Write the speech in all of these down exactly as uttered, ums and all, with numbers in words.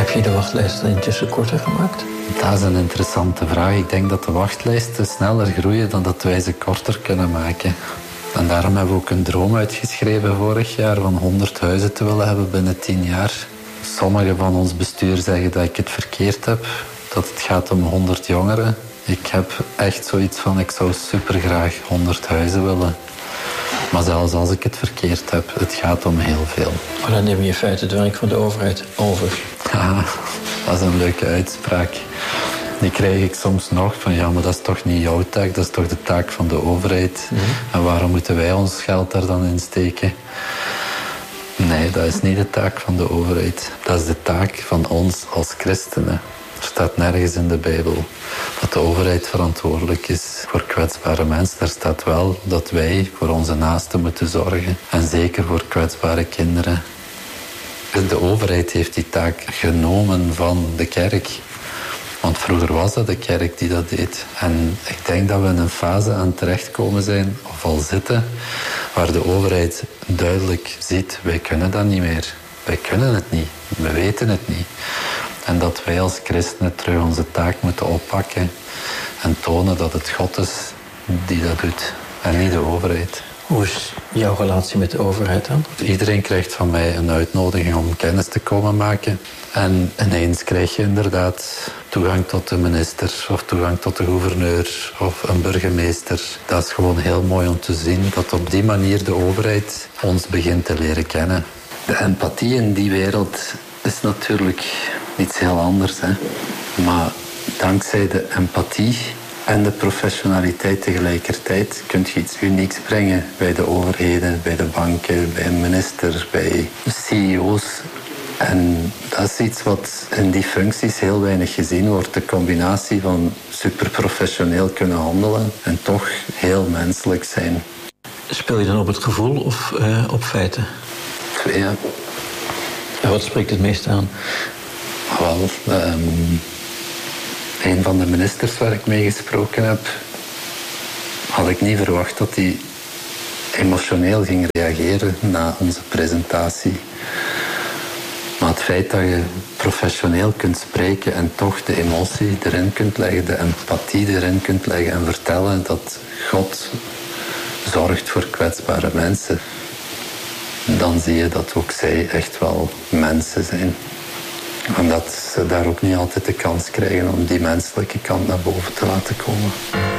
Heb je de wachtlijst intussen korter gemaakt? Dat is een interessante vraag. Ik denk dat de wachtlijsten sneller groeien dan dat wij ze korter kunnen maken. En daarom hebben we ook een droom uitgeschreven vorig jaar van honderd huizen te willen hebben binnen tien jaar. Sommigen van ons bestuur zeggen dat ik het verkeerd heb, dat het gaat om honderd jongeren. Ik heb echt zoiets van, ik zou supergraag honderd huizen willen. Maar zelfs als ik het verkeerd heb, het gaat om heel veel. Maar dan neem je in feite het werk van de overheid over. Ja, dat is een leuke uitspraak. Die krijg ik soms nog van, ja, maar dat is toch niet jouw taak, dat is toch de taak van de overheid. Mm-hmm. En waarom moeten wij ons geld daar dan in steken? Nee, dat is niet de taak van de overheid. Dat is de taak van ons als christenen. Er staat nergens in de Bijbel dat de overheid verantwoordelijk is voor kwetsbare mensen. Daar staat wel dat wij voor onze naasten moeten zorgen. En zeker voor kwetsbare kinderen. De overheid heeft die taak genomen van de kerk. Want vroeger was dat de kerk die dat deed. En ik denk dat we in een fase aan het terechtkomen zijn, of al zitten, waar de overheid duidelijk ziet, wij kunnen dat niet meer. Wij kunnen het niet. We weten het niet. En dat wij als christenen terug onze taak moeten oppakken en tonen dat het God is die dat doet en niet de overheid. Hoe is jouw relatie met de overheid dan? Iedereen krijgt van mij een uitnodiging om kennis te komen maken. En ineens krijg je inderdaad toegang tot de minister of toegang tot de gouverneur of een burgemeester. Dat is gewoon heel mooi om te zien dat op die manier de overheid ons begint te leren kennen. De empathie in die wereld is natuurlijk iets heel anders. Hè? Maar dankzij de empathie en de professionaliteit tegelijkertijd kun je iets unieks brengen bij de overheden, bij de banken, bij een minister, bij C E O's. En dat is iets wat in die functies heel weinig gezien wordt. De combinatie van superprofessioneel kunnen handelen en toch heel menselijk zijn. Speel je dan op het gevoel of uh, op feiten? Twee, ja. En wat spreekt het meest aan? Wel, um, een van de ministers waar ik mee gesproken heb, had ik niet verwacht dat hij emotioneel ging reageren na onze presentatie. Maar het feit dat je professioneel kunt spreken en toch de emotie erin kunt leggen, de empathie erin kunt leggen en vertellen dat God zorgt voor kwetsbare mensen, dan zie je dat ook zij echt wel mensen zijn. En dat ze daar ook niet altijd de kans krijgen om die menselijke kant naar boven te laten komen.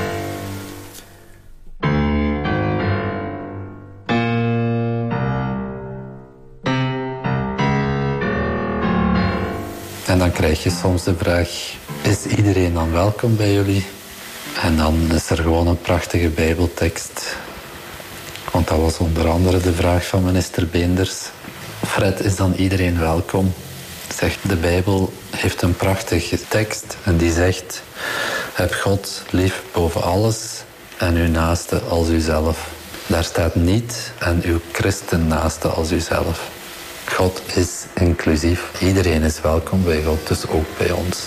En dan krijg je soms de vraag, is iedereen dan welkom bij jullie? En dan is er gewoon een prachtige Bijbeltekst. Want dat was onder andere de vraag van minister Beenders. Fred, is dan iedereen welkom? Zegt, de Bijbel heeft een prachtige tekst en die zegt, heb God lief boven alles en uw naaste als uzelf. Daar staat niet en uw christen naaste als uzelf. God is inclusief. Iedereen is welkom bij God, dus ook bij ons.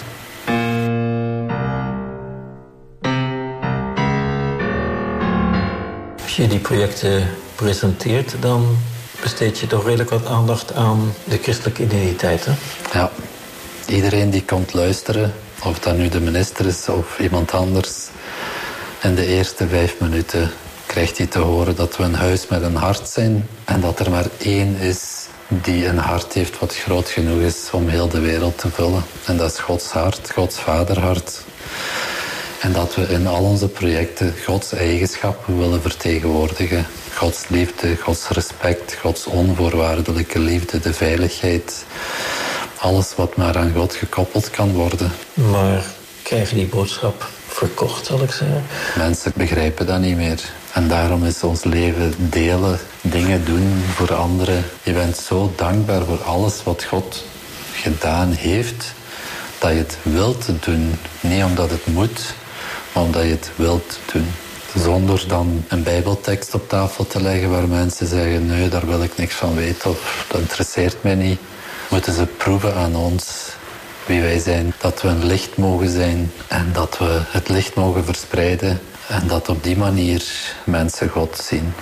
Als je die projecten presenteert, dan besteed je toch redelijk wat aandacht aan de christelijke identiteit, hè? Ja, iedereen die komt luisteren, of dat nu de minister is of iemand anders, in de eerste vijf minuten krijgt hij te horen dat we een huis met een hart zijn en dat er maar één is die een hart heeft wat groot genoeg is om heel de wereld te vullen. En dat is Gods hart, Gods vaderhart. En dat we in al onze projecten Gods eigenschappen willen vertegenwoordigen. Gods liefde, Gods respect, Gods onvoorwaardelijke liefde, de veiligheid. Alles wat maar aan God gekoppeld kan worden. Maar krijg je die boodschap verkocht, zal ik zeggen? Mensen begrijpen dat niet meer. En daarom is ons leven delen, dingen doen voor anderen. Je bent zo dankbaar voor alles wat God gedaan heeft, dat je het wilt doen. Niet omdat het moet, maar omdat je het wilt doen. Zonder dan een bijbeltekst op tafel te leggen waar mensen zeggen, nee, daar wil ik niks van weten of dat interesseert mij niet. Moeten ze proeven aan ons wie wij zijn. Dat we een licht mogen zijn en dat we het licht mogen verspreiden. En dat op die manier mensen God zien.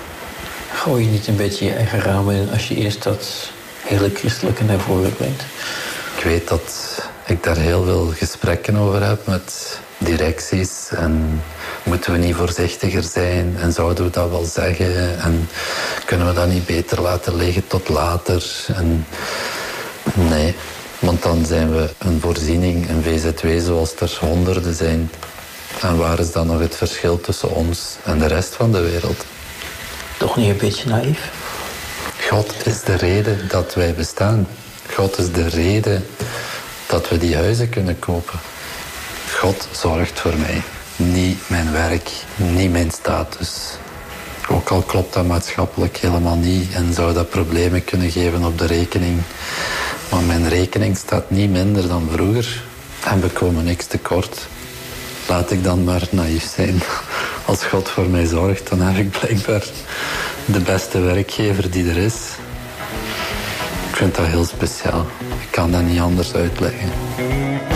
Gooi je niet een beetje je eigen ramen in als je eerst dat hele christelijke naar voren brengt? Ik weet dat ik daar heel veel gesprekken over heb met directies. En moeten we niet voorzichtiger zijn? En zouden we dat wel zeggen? En kunnen we dat niet beter laten liggen tot later? En nee, want dan zijn we een voorziening, een V Z W zoals er honderden zijn. En waar is dan nog het verschil tussen ons en de rest van de wereld? Toch niet een beetje naïef? God is de reden dat wij bestaan. God is de reden dat we die huizen kunnen kopen. God zorgt voor mij. Niet mijn werk, niet mijn status. Ook al klopt dat maatschappelijk helemaal niet en zou dat problemen kunnen geven op de rekening. Maar mijn rekening staat niet minder dan vroeger. En we komen niks tekort. Laat ik dan maar naïef zijn. Als God voor mij zorgt, dan heb ik blijkbaar de beste werkgever die er is. Ik vind dat heel speciaal. Ik kan dat niet anders uitleggen.